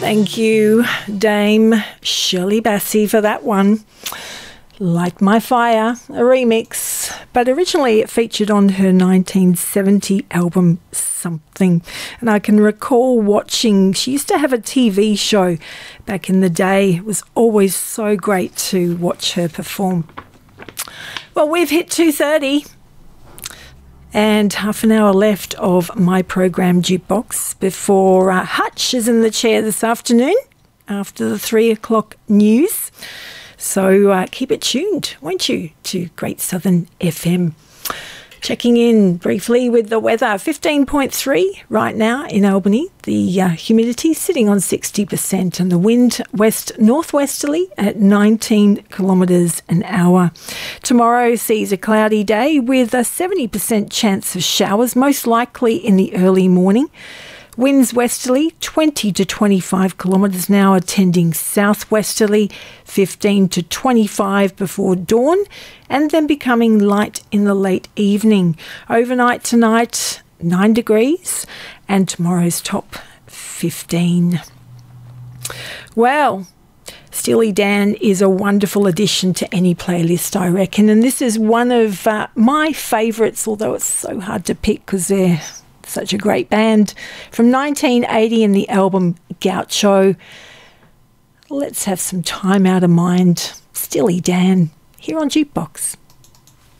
Thank you, Dame Shirley Bassey, for that one. Light My Fire, a remix, but originally it featured on her 1970 album Something. And I can recall watching, she used to have a TV show back in the day. It was always so great to watch her perform. Well, we've hit 2:30 and half an hour left of my program Jukebox before Hutch is in the chair this afternoon after the 3 o'clock news. So keep it tuned, won't you, to Great Southern FM. Checking in briefly with the weather, 15.3 right now in Albany. The humidity sitting on 60% and the wind west-northwesterly at 19 kilometres an hour. Tomorrow sees a cloudy day with a 70% chance of showers, most likely in the early morning. Winds westerly, 20 to 25 kilometres an hour, tending southwesterly, 15 to 25 before dawn, and then becoming light in the late evening. Overnight tonight, 9 degrees, and tomorrow's top, 15. Well, Steely Dan is a wonderful addition to any playlist, I reckon, and this is one of my favourites, although it's so hard to pick because they're such a great band. From 1980 in the album Gaucho. Let's have some time out of mind. Steely Dan here on Jukebox.